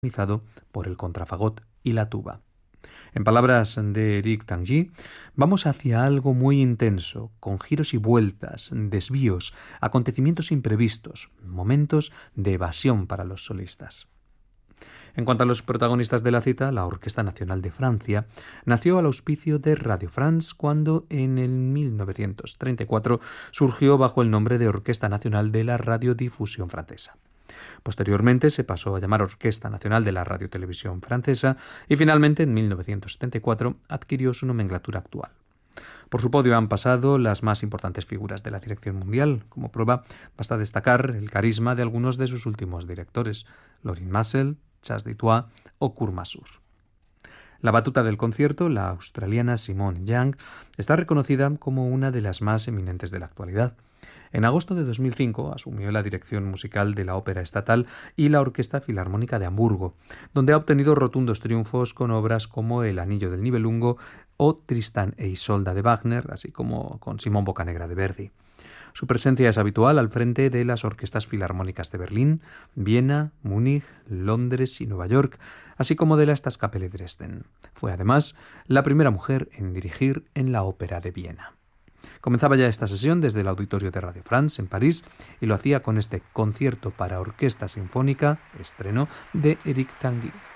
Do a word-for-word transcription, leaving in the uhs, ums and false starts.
organizado por el contrafagot y la tuba. En palabras de Eric Tanguy, vamos hacia algo muy intenso, con giros y vueltas, desvíos, acontecimientos imprevistos, momentos de evasión para los solistas. En cuanto a los protagonistas de la cita, la Orquesta Nacional de Francia nació al auspicio de Radio France cuando en el mil novecientos treinta y cuatro surgió bajo el nombre de Orquesta Nacional de la Radiodifusión Francesa. Posteriormente se pasó a llamar Orquesta Nacional de la Radiotelevisión Francesa y finalmente en mil novecientos setenta y cuatro adquirió su nomenclatura actual. Por su podio han pasado las más importantes figuras de la dirección mundial. Como prueba, basta destacar el carisma de algunos de sus últimos directores, Lorin Maazel, Charles Dutoit o Kurt Masur. La batuta del concierto, la australiana Simone Young, está reconocida como una de las más eminentes de la actualidad. En agosto de dos mil cinco asumió la dirección musical de la Ópera Estatal y la Orquesta Filarmónica de Hamburgo, donde ha obtenido rotundos triunfos con obras como El Anillo del Nibelungo o Tristán e Isolda de Wagner, así como con Simón Boccanegra de Verdi. Su presencia es habitual al frente de las orquestas filarmónicas de Berlín, Viena, Múnich, Londres y Nueva York, así como de la Staatskapelle Dresden. Fue además la primera mujer en dirigir en la Ópera de Viena. Comenzaba ya esta sesión desde el auditorio de Radio France en París y lo hacía con este concierto para orquesta sinfónica, estreno de Eric Tanguy.